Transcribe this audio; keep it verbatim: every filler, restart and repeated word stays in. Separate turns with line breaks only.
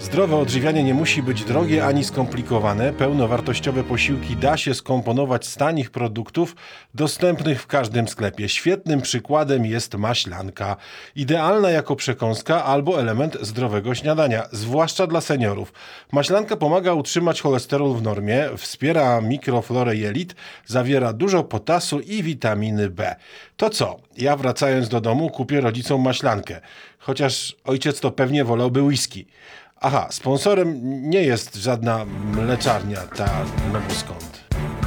Zdrowe odżywianie nie musi być drogie ani skomplikowane. Pełnowartościowe posiłki da się skomponować z tanich produktów dostępnych w każdym sklepie. Świetnym przykładem jest maślanka. Idealna jako przekąska albo element zdrowego śniadania, zwłaszcza dla seniorów. Maślanka pomaga utrzymać cholesterol w normie, wspiera mikroflorę jelit, zawiera dużo potasu i witaminy B. To co? Ja wracając do domu kupię rodzicom maślankę. Chociaż ojciec to pewnie wolałby whisky. Aha, sponsorem nie jest żadna mleczarnia, ta, no bo skąd?